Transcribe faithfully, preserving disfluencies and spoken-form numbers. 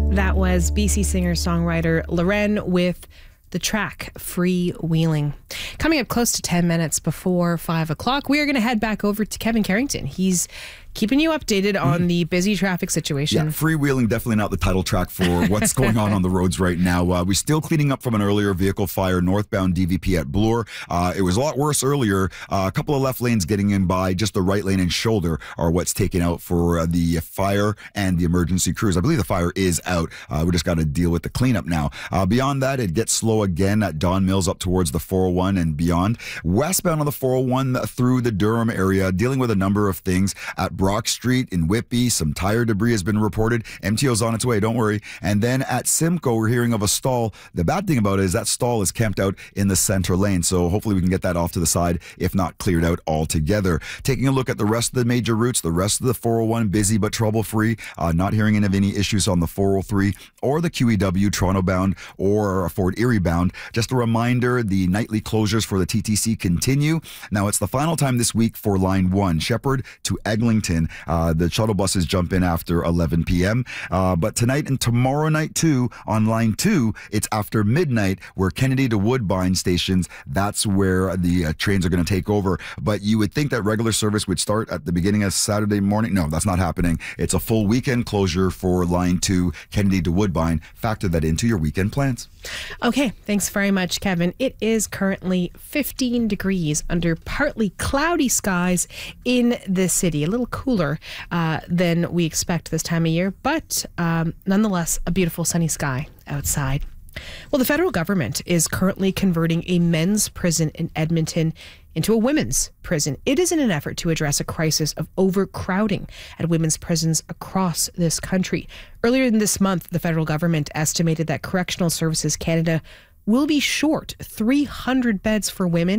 That was B C singer-songwriter Loren with the track Freewheeling. Coming up close to ten minutes before five o'clock, we are going to head back over to Kevin Carrington. He's keeping you updated on mm. the busy traffic situation. Yeah, freewheeling, definitely not the title track for what's going on on the roads right now. Uh, we're still cleaning up from an earlier vehicle fire northbound D V P at Bloor. Uh, it was a lot worse earlier. Uh, a couple of left lanes getting in by, just the right lane and shoulder are what's taken out for uh, the fire and the emergency crews. I believe the fire is out. Uh, we just got to deal with the cleanup now. Uh, beyond that, it gets slow again at Don Mills up towards the four oh one and beyond. Westbound on the four oh one through the Durham area, dealing with a number of things at Brock Street in Whitby. Some tire debris has been reported. M T O's on its way, don't worry. And then at Simcoe, we're hearing of a stall. The bad thing about it is that stall is camped out in the center lane, so hopefully we can get that off to the side, if not cleared out altogether. Taking a look at the rest of the major routes, the rest of the four oh one busy but trouble-free. Uh, not hearing of any issues on the four oh three or the Q E W Toronto bound or Fort Erie bound. Just a reminder, the nightly closures for the T T C continue. Now, it's the final time this week for Line one, Shepherd to Eglinton. Uh, the shuttle buses jump in after eleven p.m. Uh, but tonight and tomorrow night, too, on Line two, it's after midnight, where Kennedy to Woodbine stations, that's where the uh, trains are going to take over. But you would think that regular service would start at the beginning of Saturday morning. No, that's not happening. It's a full weekend closure for Line two, Kennedy to Woodbine. Factor that into your weekend plans. Okay, thanks very much, Kevin. It is currently fifteen degrees under partly cloudy skies in the city. A little cooler uh, than we expect this time of year, but um, nonetheless, a beautiful sunny sky outside. Well, the federal government is currently converting a men's prison in Edmonton into a women's prison. It is in an effort to address a crisis of overcrowding at women's prisons across this country. Earlier in this month, the federal government estimated that Correctional Services Canada will be short three hundred beds for women